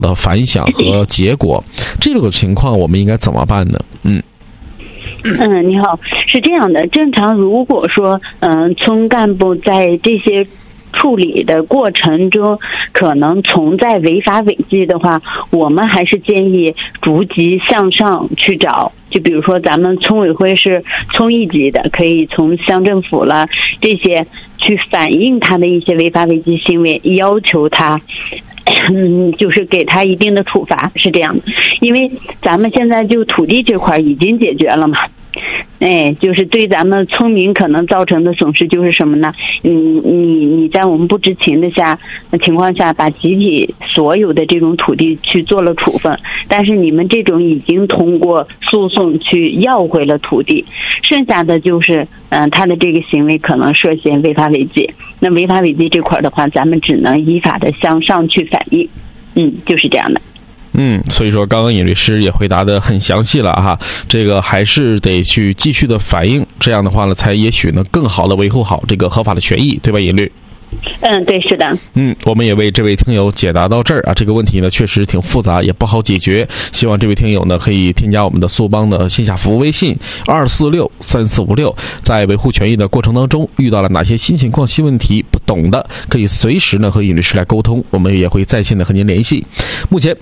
的反响和结果。这个情况我们应该怎么办呢？ 你好，是这样的，正常如果说村干部在这些处理的过程中可能存在违法违纪的话，我们还是建议逐级向上去找。就比如说咱们村委会是村一级的，可以从乡政府了这些去反映他的一些违法违纪行为，要求他就是给他一定的处罚，是这样的。因为咱们现在就土地这块已经解决了嘛，就是对咱们村民可能造成的损失就是什么呢？你在我们不知情的情况下，把集体所有的这种土地去做了处分，但是你们这种已经通过诉讼去要回了土地，剩下的就是他的这个行为可能涉嫌违法违纪。那违法违纪这块的话，咱们只能依法的向上去反映，就是这样的。 所以说刚刚尹律师也回答得很详细了哈，这个还是得去继续的反映，这样的话呢，才也许呢更好的维护好这个合法的权益，对吧，尹律？ 对，是的。 我们也为这位听友解答到这儿啊。这个问题呢确实挺复杂，也不好解决。希望这位听友呢可以添加我们的苏邦的线下服务微信2463456，在维护权益的过程当中遇到了哪些新情况、新问题不懂的，可以随时呢和尹律师来沟通，我们也会在线的和您联系。目前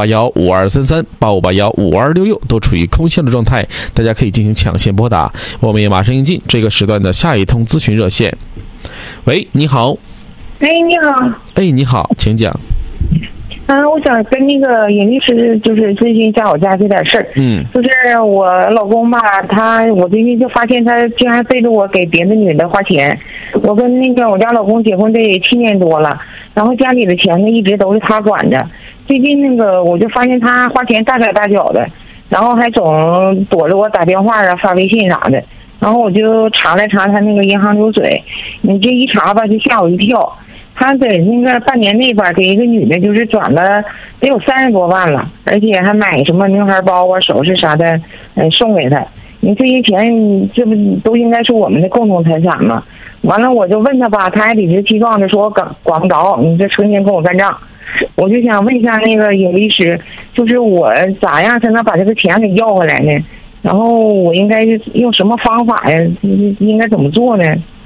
85815233、85815266都处于空线的状态，大家可以进行抢线拨打。我们也马上迎进这个时段的下一通咨询热线。喂，你好。 你好。 你好，请讲。 我想跟那个尹律师就是咨询一下我家这点事儿。就是我老公吧，我最近就发现他竟然背着我给别的女的花钱。我跟我家老公结婚得7年多了，然后家里的钱呢一直都是他管着。最近我就发现他花钱大手大脚的，然后还总躲着我打电话发微信啥的。然后我就查了查他那个银行流水，你这一查吧就吓我一跳。他在那个半年内吧给一个女的就是转了得有30多万了，而且还买什么名牌包啊、首饰啥的送给他。你这些钱这不都应该是我们的共同财产吗？完了我就问他吧，他还理直气壮的说我管不着，你这成天跟我干仗。我就想问一下那个尹律师，就是我咋样才能把这个钱给要回来呢？然后我应该用什么方法呀？应该怎么做呢？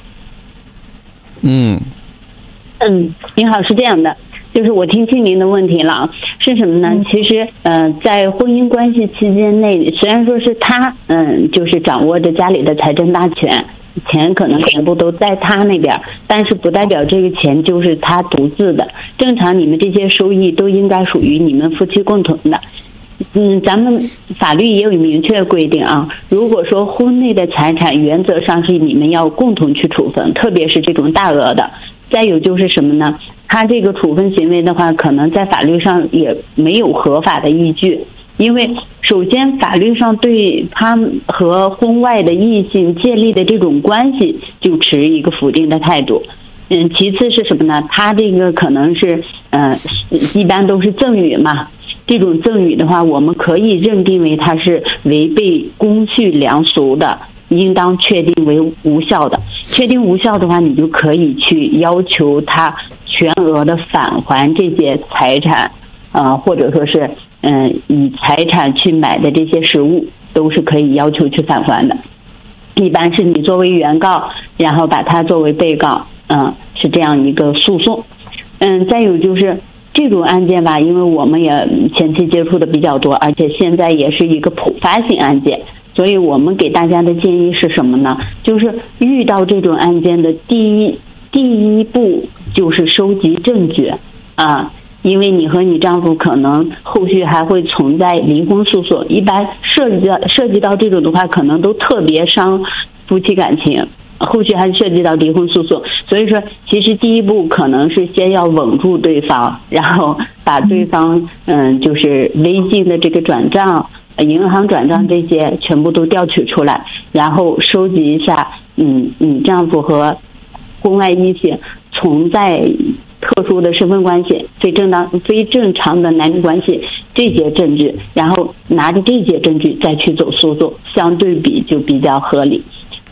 您好，是这样的，就是我听清您的问题了，是什么呢？其实在婚姻关系期间内，虽然说是他就是掌握着家里的财政大权，钱可能全部都在他那边，但是不代表这个钱就是他独自的。正常你们这些收益都应该属于你们夫妻共同的。咱们法律也有明确规定啊，如果说婚内的财产原则上是你们要共同去处分，特别是这种大额的。再有就是什么呢？他这个处分行为的话，可能在法律上也没有合法的依据，因为首先法律上对他和婚外的异性建立的这种关系就持一个否定的态度。其次是什么呢？他这个可能是一般都是赠与嘛。这种赠与的话，我们可以认定为它是违背公序良俗的，应当确定为无效的。确定无效的话，你就可以去要求他全额的返还这些财产，或者说是以财产去买的这些实物，都是可以要求去返还的。一般是你作为原告，然后把他作为被告，是这样一个诉讼。再有就是这种案件吧，因为我们也前期接触的比较多，而且现在也是一个普发性案件，所以我们给大家的建议是什么呢？就是遇到这种案件的第一步就是收集证据啊，因为你和你丈夫可能后续还会存在离婚诉讼，一般涉及到这种的话，可能都特别伤夫妻感情。后续还涉及到离婚诉讼，所以说其实第一步可能是先要稳住对方，然后把对方就是微信的这个转账、银行转账这些全部都调取出来，然后收集一下你丈夫和婚外异性存在特殊的身份关系、非正常的男女关系这些证据，然后拿着这些证据再去走诉讼，相对比就比较合理。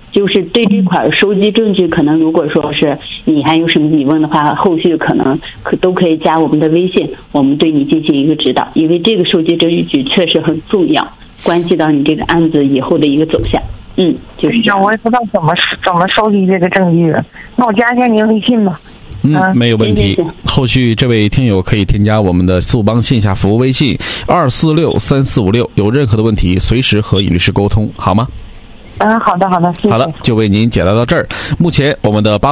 就是对这块收集证据，可能如果说是你还有什么疑问的话，后续都可以加我们的微信，我们对你进行一个指导，因为这个收集证据确实很重要，关系到你这个案子以后的一个走向。就是这样。 我也不知道怎么收集这个证据，那我加一下您微信吧。 没有问题。后续这位听友可以添加我们的速帮线下服务微信2463456，有任何的问题随时和尹律师沟通，好吗？ 好的，谢谢。 好了，就为您解答到这儿。目前我们的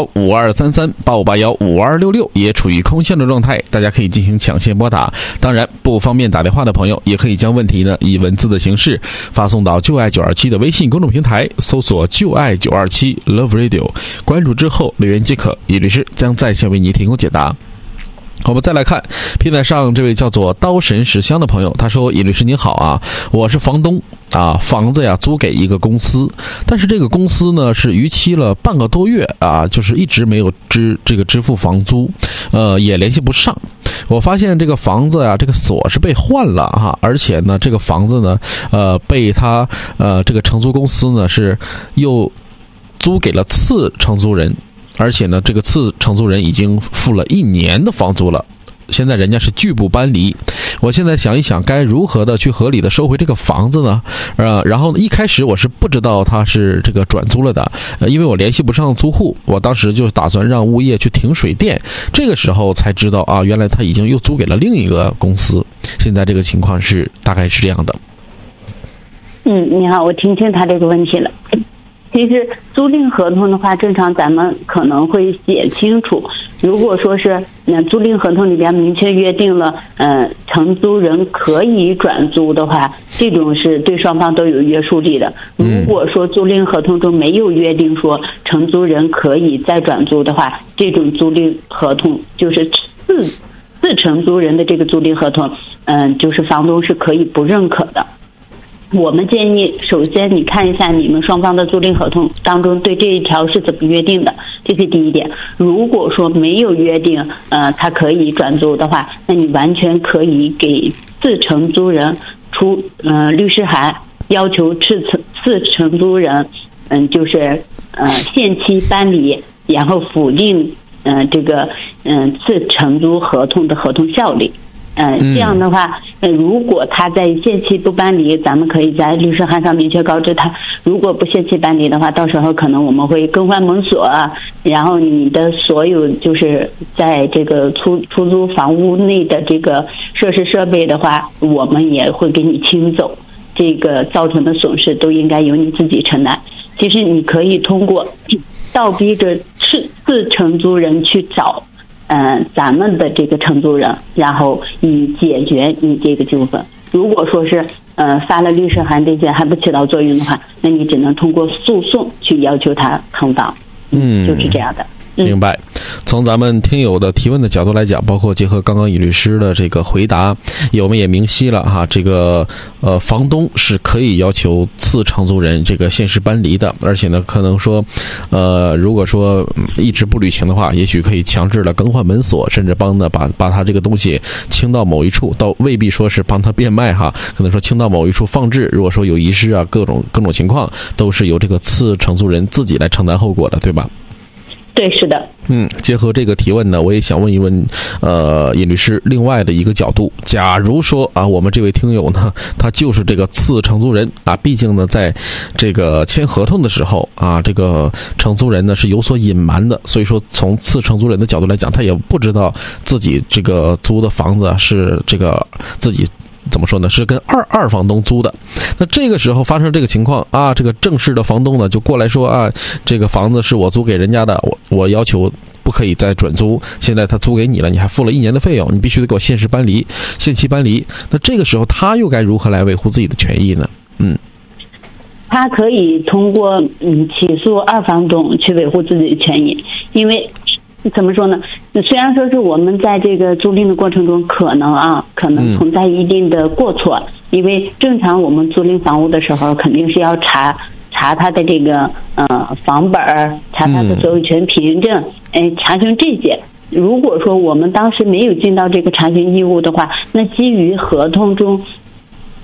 85815233、85815266也处于空线的状态，大家可以进行抢线拨打。当然，不方便打电话的朋友，也可以将问题呢以文字的形式发送到就爱927的微信公众平台，搜索就爱927 Love Radio， 关注之后留言即可，尹律师将在线为您提供解答。我们再来看平台上这位叫做刀神石香的朋友，他说：尹律师您好啊，我是房东啊，房子呀租给一个公司，但是这个公司呢是逾期了半个多月啊，就是一直没有支付房租，也联系不上。我发现这个房子啊，这个锁是被换了哈，而且呢这个房子呢被他这个承租公司呢是又租给了次承租人。而且呢，这个次承租人已经付了1年的房租了，现在人家是拒不搬离。我现在想一想，该如何的去合理的收回这个房子呢？然后一开始我是不知道他是这个转租了的，因为我联系不上租户，我当时就打算让物业去停水电，这个时候才知道啊，原来他已经又租给了另一个公司。现在这个情况大概是这样的。 你好，我听清他这个问题了。其实租赁合同的话，正常咱们可能会写清楚。如果说是租赁合同里边明确约定了，承租人可以转租的话，这种是对双方都有约束力的。如果说租赁合同中没有约定说承租人可以再转租的话，这种租赁合同就是次承租人的这个租赁合同，就是房东是可以不认可的。我们建议，首先你看一下你们双方的租赁合同当中对这一条是怎么约定的，这是第一点。如果说没有约定，他可以转租的话，那你完全可以给次承租人出律师函，要求次承租人，就是限期搬离，然后否定这个次承租合同的合同效力。这样的话，如果他在限期不搬离，咱们可以在律师函上明确告知他，如果不限期搬离的话，到时候可能我们会更换门锁，然后你的所有就是在这个出租房屋内的这个设施设备的话，我们也会给你清走，这个造成的损失都应该由你自己承担。其实你可以通过倒逼着次承租人去找咱们的这个承租人，然后以解决你这个纠纷。如果说是发了律师函这些还不起到作用的话，那你只能通过诉讼去要求他腾房。就是这样的。 明白。从咱们听友的提问的角度来讲，包括结合刚刚尹律师的这个回答，我们也明晰了哈，这个房东是可以要求次承租人这个限时搬离的，而且呢，可能说如果说一直不履行的话，也许可以强制的更换门锁，甚至把他这个东西清到某一处，倒未必说是帮他变卖哈，可能说清到某一处放置，如果说有遗失啊，各种情况都是由这个次承租人自己来承担后果的，对吧？ 对，是的。 结合这个提问呢，我也想问一问尹律师另外的一个角度，假如说啊，我们这位听友呢，他就是这个次承租人啊，毕竟呢，在这个签合同的时候啊，这个承租人呢是有所隐瞒的，所以说从次承租人的角度来讲，他也不知道自己这个租的房子是这个自己怎么说呢？是跟二房东租的。那这个时候发生这个情况啊，这个正式的房东呢就过来说啊，这个房子是我租给人家的，我要求不可以再转租。现在他租给你了，你还付了1年的费用，你必须得给我限期搬离。那这个时候他又该如何来维护自己的权益呢？ 他可以通过起诉二房东去维护自己的权益，因为怎么说呢？虽然说是我们在这个租赁的过程中可能存在一定的过错，因为正常我们租赁房屋的时候肯定是要查他的这个房本，查他的所有权凭证，查询这些。如果说我们当时没有尽到这个查询义务的话，那基于合同中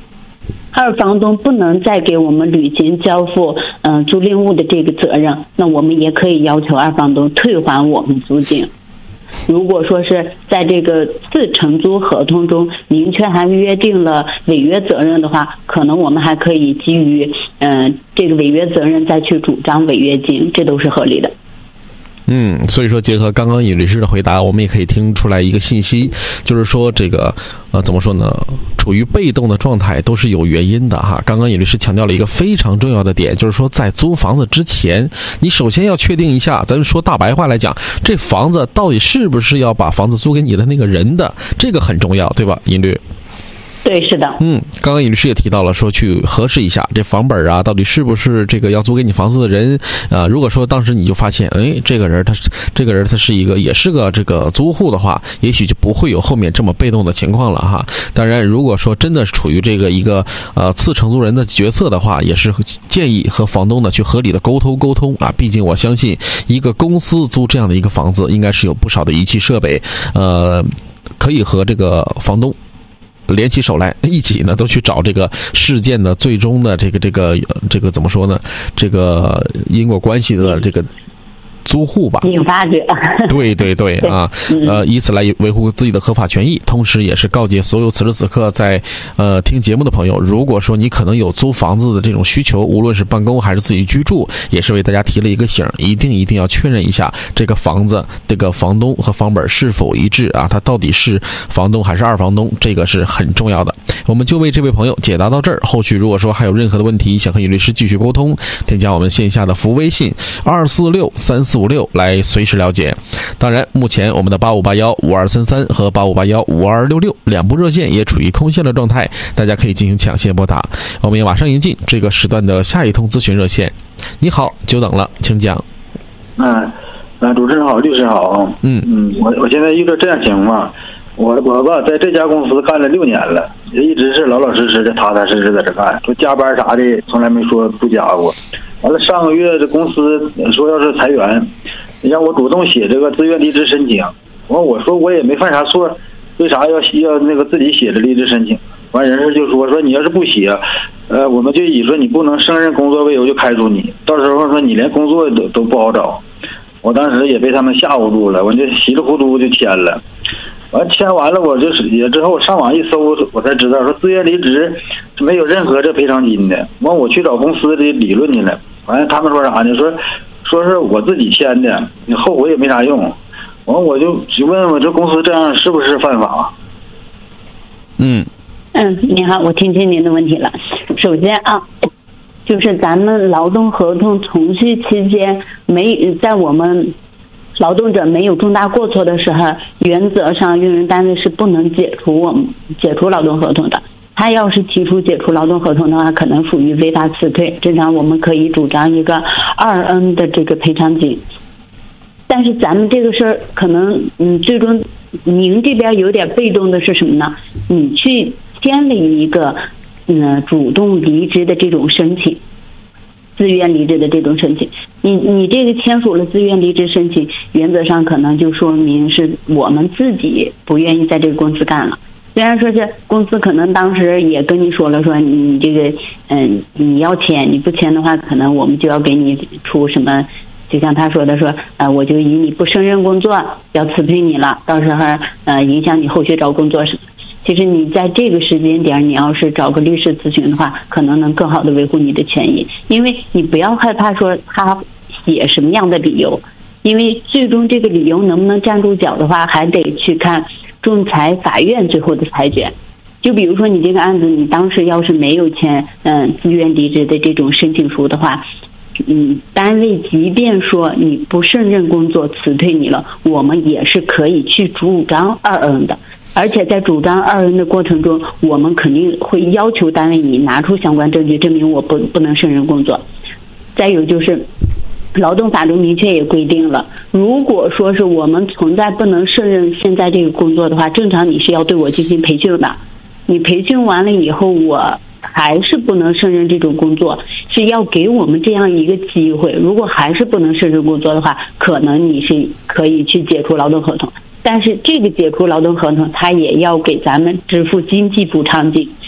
二房东不能再给我们履行交付租赁物的这个责任，那我们也可以要求二房东退还我们租金。如果说是在这个自承租合同中明确还约定了违约责任的话，可能我们还可以基于这个违约责任再去主张违约金，这都是合理的。 所以说结合刚刚尹律师的回答，我们也可以听出来一个信息，就是说这个怎么说呢，处于被动的状态都是有原因的哈。刚刚尹律师强调了一个非常重要的点，就是说在租房子之前，你首先要确定一下，咱们说大白话来讲，这房子到底是不是要把房子租给你的那个人的，这个很重要，对吧，尹律？ 对，是的。 刚刚尹律师也提到了，说去核实一下这房本啊，到底是不是这个要租给你房子的人啊？如果说当时你就发现，这个人他是一个也是个这个租户的话，也许就不会有后面这么被动的情况了哈。当然，如果说真的是处于这个一个次承租人的角色的话，也是建议和房东呢去合理的沟通啊。毕竟我相信一个公司租这样的一个房子，应该是有不少的仪器设备，可以和这个房东联起手来，一起呢都去找这个事件的最终的这个怎么说呢？这个因果关系的这个租户吧， 引发者。 对啊，以此来维护自己的合法权益，同时也是告诫所有此时此刻在听节目的朋友，如果说你可能有租房子的这种需求，无论是办公还是自己居住，也是为大家提了一个醒，一定要确认一下这个房子这个房东和房本是否一致啊，他到底是房东还是二房东，这个是很重要的。我们就为这位朋友解答到这儿，后续如果说还有任何的问题想和尹律师继续沟通，添加我们线下的服务微信2463456来随时了解。当然目前我们的85815233和85815266两部热线也处于空线的状态，大家可以进行抢先拨打。我们也马上迎进这个时段的下一通咨询热线。你好，久等了，请讲。 主持人好，律师好。我现在遇到这样情况，我吧在这家公司干了6年了，一直是老老实实的踏踏实实在这干，说加班啥的从来没说不加过。完了上个月这公司说要是裁员，让我主动写这个自愿离职申请。我说我也没犯啥错，为啥要那个自己写的离职申请？完人事就说你要是不写，我们就以说你不能胜任工作为由就开除你，到时候说你连工作都不好找。我当时也被他们吓唬住了，我就稀里糊涂就签了。完签完了，我就是也之后我上网一搜，我才知道说自愿离职是没有任何这赔偿金的。完我去找公司的理论去了，完了他们说啥呢？说是我自己签的，你后悔也没啥用。完我就问问这公司这样是不是犯法？ 你好，我听清您的问题了。首先啊，就是咱们劳动合同从续期间在我们劳动者没有重大过错的时候，原则上用人单位是不能解除劳动合同的。他要是提出解除劳动合同的话，可能属于违法辞退，正常我们可以主张一个2N 的这个赔偿金。但是咱们这个事儿可能最终您这边有点被动的是什么呢？你去签了一个主动离职的这种申请，自愿离职的这种申请，你这个签署了自愿离职申请，原则上可能就说明是我们自己不愿意在这个公司干了。虽然说是公司可能当时也跟你说了，说你这个你要签，你不签的话，可能我们就要给你出什么，就像他说的说我就以你不胜任工作要辞退你了，到时候影响你后续找工作什么。其实你在这个时间点，你要是找个律师咨询的话，可能能更好的维护你的权益。因为你不要害怕说他写什么样的理由，因为最终这个理由能不能站住脚的话，还得去看仲裁法院最后的裁决。就比如说你这个案子，你当时要是没有签自愿离职的这种申请书的话，单位即便说你不胜任工作辞退你了，我们也是可以去主张2N 的。而且在主张2N的过程中，我们肯定会要求单位你拿出相关证据证明我不能胜任工作。再有就是劳动法中明确也规定了，如果说是我们存在不能胜任现在这个工作的话，正常你是要对我进行培训的。你培训完了以后，我还是不能胜任这种工作，是要给我们这样一个机会。如果还是不能胜任工作的话，可能你是可以去解除劳动合同。但是这个解除劳动合同，他也要给咱们支付经济补偿金，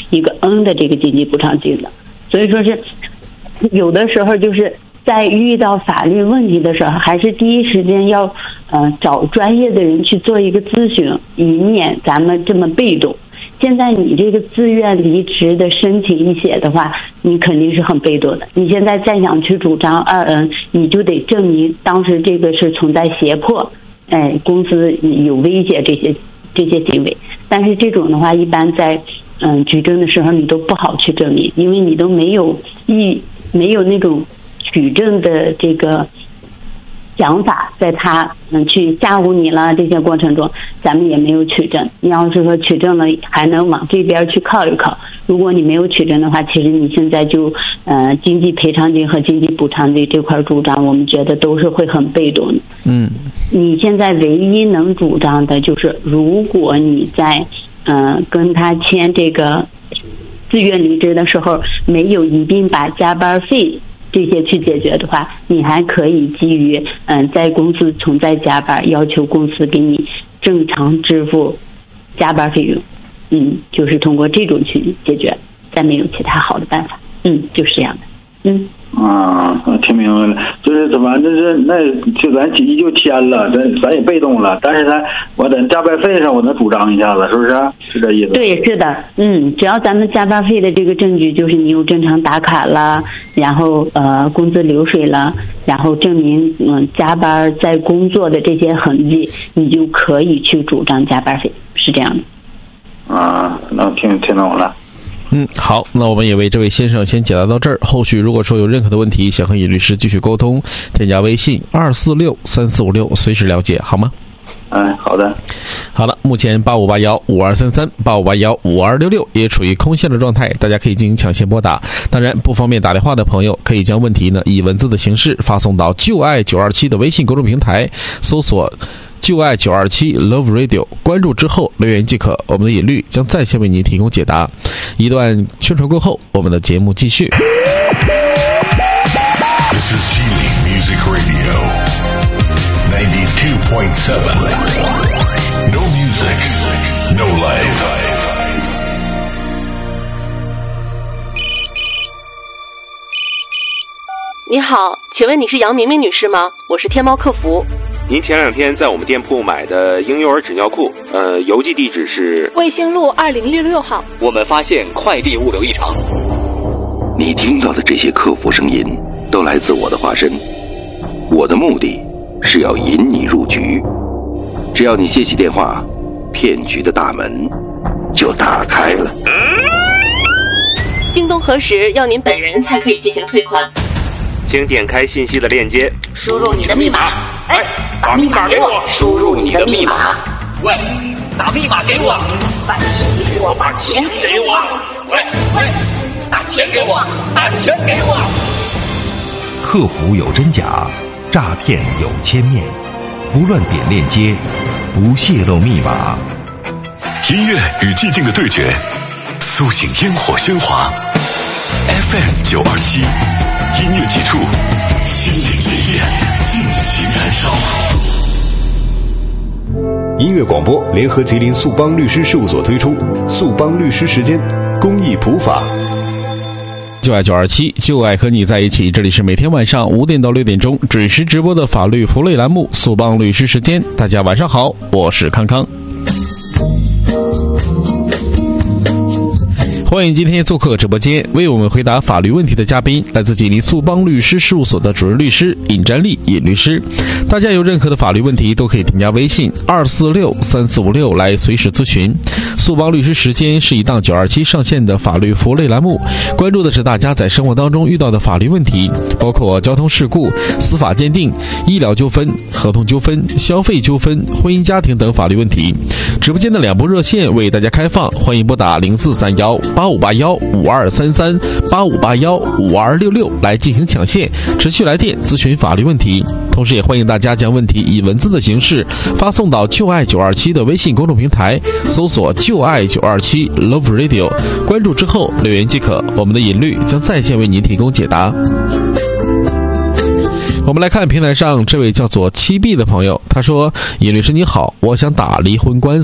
一个 N 的这个经济补偿金的。所以说是有的时候就是在遇到法律问题的时候，还是第一时间要找专业的人去做一个咨询，以免咱们这么被动。现在你这个自愿离职的申请一写的话，你肯定是很被动的。你现在再想去主张你就得证明当时这个是存在胁迫，公司有威胁这些行为。但是这种的话，一般在举证的时候你都不好去证明，因为你都没有那种举证的这个想法，在他去吓唬你了这些过程中，咱们也没有取证。你要是说取证了，还能往这边去靠一靠。如果你没有取证的话，其实你现在就经济赔偿金和经济补偿金这块主张，我们觉得都是会很被动的。你现在唯一能主张的就是，如果你在跟他签这个自愿离职的时候，没有一并把加班费这些去解决的话，你还可以基于在公司存在加班，要求公司给你正常支付加班费用。就是通过这种去解决，再没有其他好的办法。就是这样的。 听明白了，就是怎么那就咱几就签了，咱也被动了，但是我在加班费上我能主张一下子，是不是？是这意思？ 对，是的。只要咱们加班费的这个证据就是你有正常打卡了，然后工资流水了，然后证明加班在工作的这些痕迹，你就可以去主张加班费，是这样的。 那听懂了。 好，那我们也为这位先生先解答到这儿。后续如果说有任何的问题，想和尹律师继续沟通，添加微信2463456，随时了解，好吗？ 好的。 好了，目前85815233、85815266也处于空线的状态，大家可以进行抢先拨打。当然，不方便打电话的朋友，可以将问题呢以文字的形式发送到就爱927的微信公众平台，搜索就爱927 Love Radio， 关注之后留言即可，我们的尹律将在线为您提供解答。一段宣传过后，我们的节目继续。 This is Healing Music Radio 92.7 No music, no life。 你好，请问你是杨明明女士吗？我是天猫客服。 您前2天在我们店铺买的婴幼儿纸尿裤，邮寄地址是卫星路2066号。 我们发现快递物流异常。 你听到的这些客服声音都来自我的化身，我的目的是要引你入局。只要你接起电话，骗局的大门就打开了。 京东核实要您本人才可以进行退款， 请点开信息的链接， 输入你的密码。 把密码给我， 输入你的密码。 喂，把密码给我， 把钱给我，把钱给我。 喂，把钱给我，把钱给我。 客服有真假，诈骗有千面，不乱点链接，不泄露密码。 音乐与寂静的对决，苏醒烟火喧哗。FM 927，音乐几处，心灵烈焰尽情燃烧。 音乐广播联合吉林速邦律师事务所推出速邦律师时间公益普法。 就爱927，就爱和你在一起。这里是每天晚上5点到6点钟准时直播的法律福利栏目速邦律师时间。大家晚上好，我是康康。欢迎今天做客直播间为我们回答法律问题的嘉宾，来自吉林速邦律师事务所的主任律师尹占利尹律师。大家有任何的法律问题都可以添加微信2463456来随时咨询。速邦律师时间是一档927上线的法律福利栏目，关注的是大家在生活当中遇到的法律问题，包括交通事故、司法鉴定、医疗纠纷、合同纠纷、消费纠纷、婚姻家庭等法律问题。直播间的2部热线为大家开放，欢迎拨打043185815233 85815266来进行抢线，持续来电咨询法律问题。同时也欢迎大家将问题以文字的形式发送到就爱927的微信公众平台，搜索就爱927 Love Radio， 关注之后留言即可，我们的尹律将在线为您提供解答。我们来看平台上这位叫做7B的朋友，他说：尹律师你好，我想打离婚官司，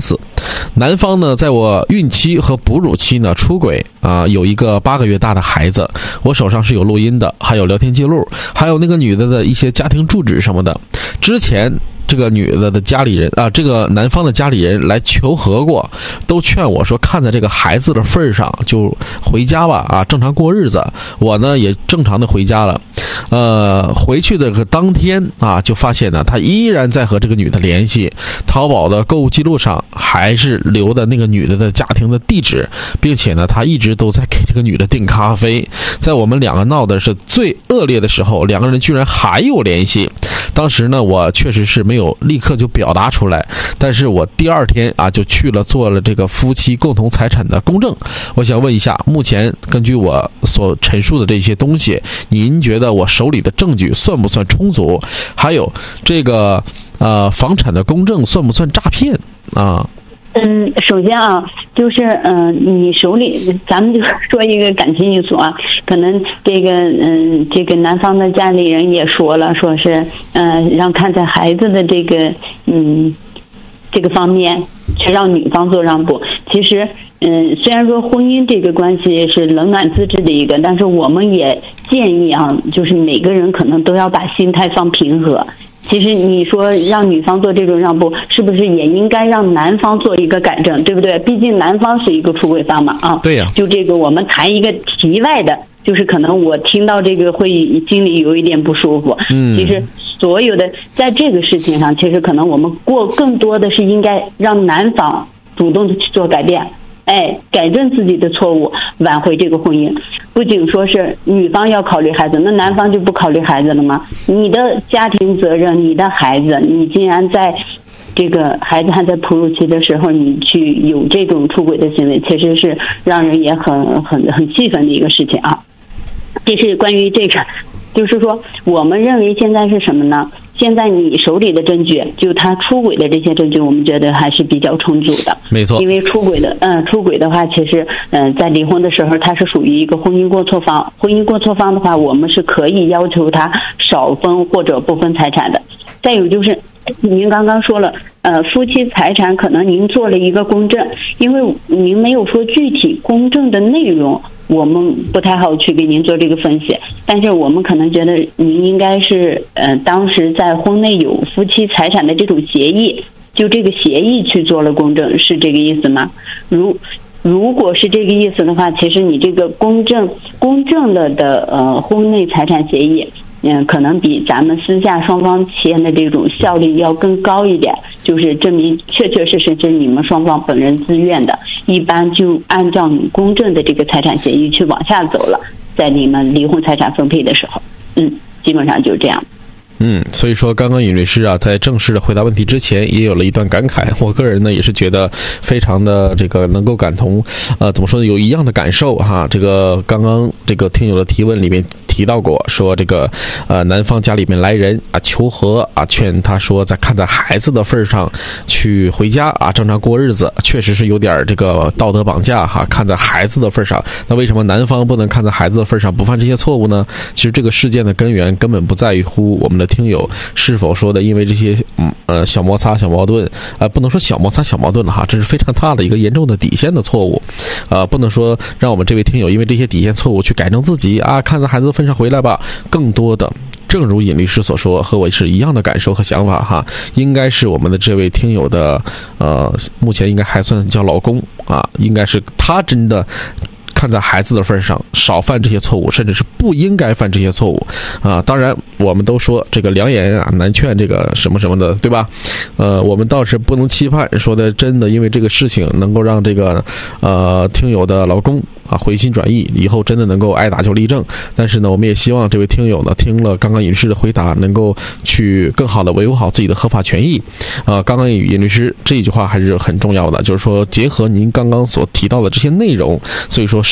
男方呢在我孕期和哺乳期呢出轨啊，有一个8个月大的孩子，我手上是有录音的，还有聊天记录，还有那个女的的一些家庭住址什么的。之前这个女的的家里人啊，这个男方的家里人来求和过，都劝我说看在这个孩子的份上就回家吧啊，正常过日子。我呢也正常的回家了。回去的当天啊，就发现呢他依然在和这个女的联系，淘宝的购物记录上还是留的那个女的的家庭的地址，并且呢他一直都在给这个女的订咖啡。在我们两个闹的是最恶劣的时候，两个人居然还有联系。当时呢我确实是没有立刻就表达出来，但是我第2天啊就去了做了这个夫妻共同财产的公证。我想问一下，目前根据我所陈述的这些东西，您觉得我手里的证据算不算充足？还有这个房产的公证算不算诈骗啊？ 首先啊，就是你手里，咱们就说一个感情因素啊，可能这个男方的家里人也说了，说是让看在孩子的这个方面去让女方做让步。其实虽然说婚姻这个关系是冷暖自知的一个，但是我们也建议啊，就是每个人可能都要把心态放平和。其实你说让女方做这种让步，是不是也应该让男方做一个改正，对不对？毕竟男方是一个出轨方嘛啊。 对呀。 就这个我们谈一个题外的，就是可能我听到这个会心里有一点不舒服。其实所有的在这个事情上，其实可能我们更多的是应该让男方主动的去做改变。改正自己的错误，挽回这个婚姻。不仅说是女方要考虑孩子，那男方就不考虑孩子了吗？你的家庭责任，你的孩子，你竟然在这个孩子还在哺乳期的时候，你去有这种出轨的行为，其实是让人也很气愤的一个事情啊。这是关于这个，就是说我们认为现在是什么呢？现在你手里的证据，就他出轨的这些证据，我们觉得还是比较充足的。 没错。 因为出轨的话，其实在离婚的时候，它是属于一个婚姻过错方。婚姻过错方的话，我们是可以要求他少分或者不分财产的。再有就是您刚刚说了，夫妻财产可能您做了一个公证，因为您没有说具体公证的内容，我们不太好去给您做这个分析。但是我们可能觉得您应该是当时在婚内有夫妻财产的这种协议，就这个协议去做了公证，是这个意思吗？如果是这个意思的话，其实你这个公证了的婚内财产协议，可能比咱们私下双方签的这种效率要更高一点，就是证明确实是你们双方本人自愿的，一般就按照你公证的这个财产协议去往下走了，在你们离婚财产分配的时候，基本上就是这样。 所以说刚刚尹律师啊，在正式的回答问题之前，也有了一段感慨。我个人呢，也是觉得非常的这个能够感同，怎么说呢，有一样的感受哈。这个刚刚这个听友的提问里面提到过，说这个男方家里面来人啊求和啊，劝他说看在孩子的份上去回家啊，正常过日子，确实是有点这个道德绑架哈。看在孩子的份上，那为什么男方不能看在孩子的份上不犯这些错误呢？其实这个事件的根源根本不在乎我们的听友是否说的因为这些小摩擦小矛盾，不能说小摩擦小矛盾了哈，这是非常大的一个严重的底线的错误，不能说让我们这位听友因为这些底线错误去改正自己啊，看在孩子的份上回来吧。更多的正如尹律师所说，和我是一样的感受和想法哈，应该是我们的这位听友的目前应该还算叫老公啊，应该是他真的看在孩子的份上少犯这些错误，甚至是不应该犯这些错误啊。当然我们都说这个良言啊难劝，这个什么什么的，对吧？我们倒是不能期盼说的真的因为这个事情能够让这个听友的老公啊回心转意，以后真的能够挨打就立正。但是呢，我们也希望这位听友呢听了刚刚尹律师的回答，能够去更好的维护好自己的合法权益。刚刚尹律师这一句话还是很重要的，就是说结合您刚刚所提到的这些内容，所以说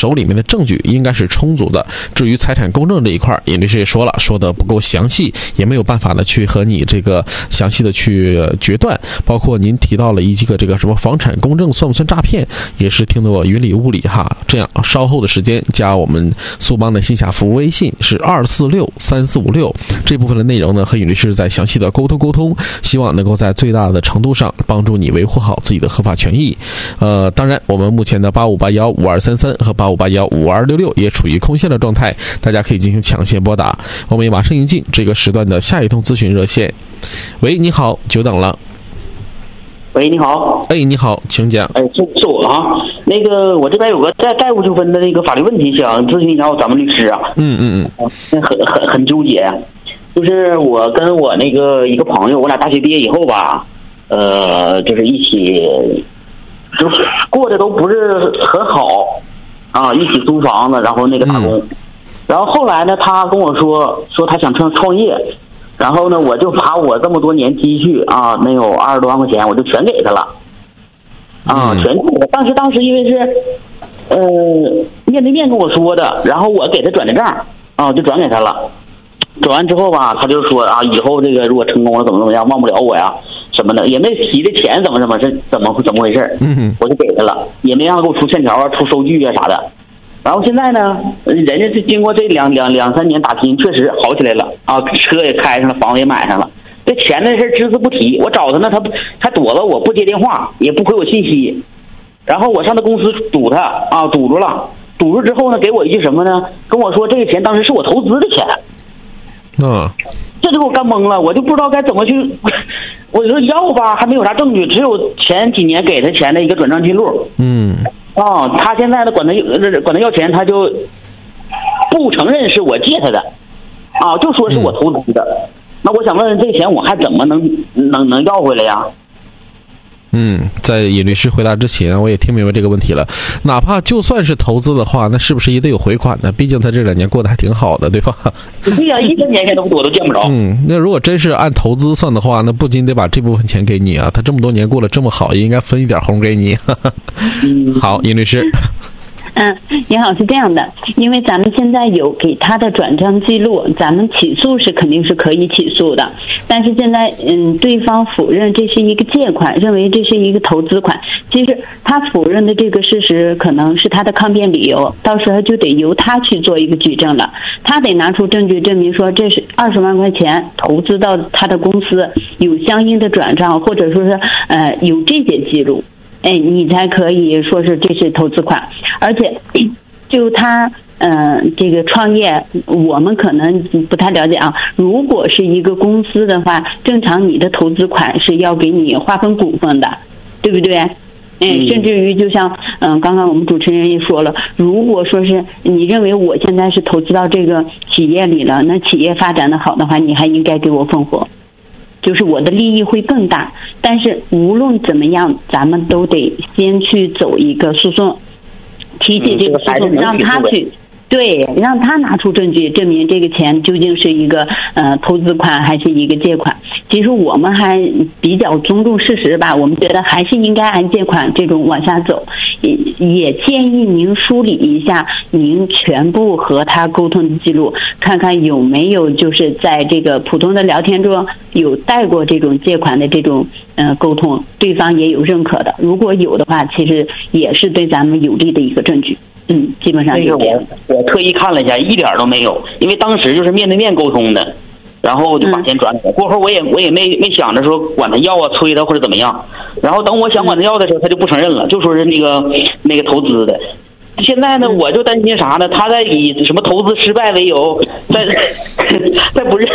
手里面的证据应该是充足的。至于财产公证这一块，尹律师也说了，说的不够详细，也没有办法的去和你这个详细的去决断。包括您提到了一个这个什么房产公证算不算诈骗，也是听得我云里雾里哈。这样稍后的时间加我们苏邦的线下服务微信是2463456，这部分的内容呢和尹律师再详细的沟通，希望能够在最大的程度上帮助你维护好自己的合法权益。当然我们目前的85815233和85815266也处于空线的状态，大家可以进行抢线拨打。我们也马上迎进这个时段的下一通咨询热线。喂，你好，久等了。 喂，你好。 哎，你好，请讲。 哎，是我啊。那个，我这边有个债务纠纷的那个法律问题，想咨询一下咱们律师啊。很纠结。就是我跟我那个一个朋友，我俩大学毕业以后吧，就是一起，就是过得都不是很好啊，一起租房子，然后那个打工。然后后来呢，他跟我说他想创业。然后呢，我就把我这么多年积蓄啊，能有20多万块钱，我就全给他了，全给他。当时因为是，面对面跟我说的，然后我给他转的账，就转给他了。转完之后吧，他就说啊，以后这个如果成功了怎么样，忘不了我呀什么的，也没提这钱怎么回事，我就给他了，也没让他给我出欠条啊、出收据啊啥的。然后现在呢，人家是经过这两三年打拼，确实好起来了啊，车也开上了，房子也买上了。这钱的事只字不提，我找他呢，他躲了我，不接电话，也不回我信息。然后我上他公司堵他啊，堵住了。堵住之后呢，给我一句什么呢？跟我说这个钱当时是我投资的钱。这就给我干懵了，我就不知道该怎么去。我说要吧，还没有啥证据，只有前几年给他钱的一个转账记录。他现在呢管他要钱，他就不承认是我借他的，就说是我投资的。那我想问问，这个钱我还怎么能要回来呀？ 在尹律师回答之前，我也听明白这个问题了。哪怕就算是投资的话，那是不是也得有回款呢？毕竟他这2年过得还挺好的，对吧？ 对呀，1分钱我都见不着。 那如果真是按投资算的话，那不仅得把这部分钱给你啊，他这么多年过得这么好，也应该分一点红给你。好，尹律师。 你好，是这样的，因为咱们现在有给他的转账记录，咱们起诉是肯定是可以起诉的，但是现在对方否认这是一个借款，认为这是一个投资款。其实他否认的这个事实可能是他的抗辩理由，到时候就得由他去做一个举证了，他得拿出证据证明说这是20万块钱投资到他的公司，有相应的转账，或者说是有这些记录。你才可以说是这是投资款。而且就他这个创业，我们可能不太了解啊。如果是一个公司的话，正常你的投资款是要给你划分股份的，对不对？甚至于就像刚刚我们主持人也说了，如果说是你认为我现在是投资到这个企业里了，那企业发展的好的话，你还应该给我分红，就是我的利益会更大。但是无论怎么样，咱们都得先去走一个诉讼，提起这个诉讼，让他去让他拿出证据证明这个钱究竟是一个投资款还是一个借款。其实我们还比较尊重事实吧，我们觉得还是应该按借款这种往下走。也建议您梳理一下您全部和他沟通的记录，看看有没有就是在这个普通的聊天中有带过这种借款的这种沟通，对方也有认可的。如果有的话，其实也是对咱们有利的一个证据。基本上就这样。 我特意看了一下，一点都没有，因为当时就是面对面沟通的，然后就把钱转给他。过后我也没想着说管他要啊、催他或者怎么样。然后等我想管他要的时候，他就不承认了，就说是那个投资的。现在呢，我就担心啥呢？他在以什么投资失败为由，在不认。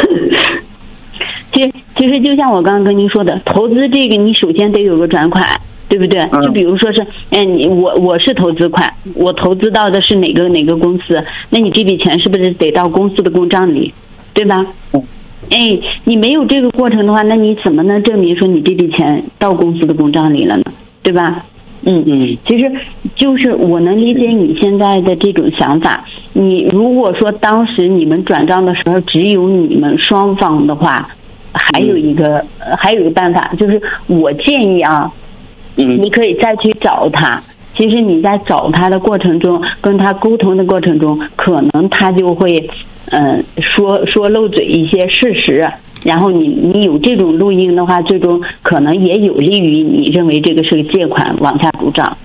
其实就像我刚刚跟您说的，投资这个你首先得有个转款，对不对？就比如说是，我是投资款，我投资到的是哪个公司，那你这笔钱是不是得到公司的公账里，对吧？你没有这个过程的话，那你怎么能证明说你这笔钱到公司的公账里了呢？对吧？其实就是我能理解你现在的这种想法。你如果说当时你们转账的时候只有你们双方的话，还有一个办法，就是我建议啊，你可以再去找他其实你在找他的过程中，跟他沟通的过程中，可能他就会说漏嘴一些事实，然后你有这种录音的话，最终可能也有利于你认为这个是个借款往下主张。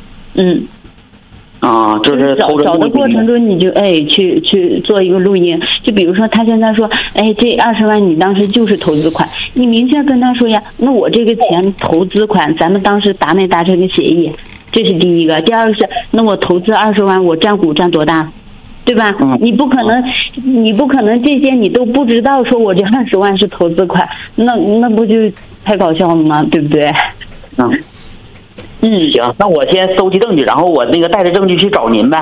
就是找的过程中，你就去做一个录音。就比如说他现在说，这20万你当时就是投资款，你明确跟他说呀，那我这个钱投资款，咱们当时达没达成个协议？这是第一个。第二个是，那我投资20万，我占股占多大？对吧？你不可能这些你都不知道，说我这20万是投资款，那不就太搞笑了吗？对不对？ 行，那我先搜集证据，然后我那个带着证据去找您呗。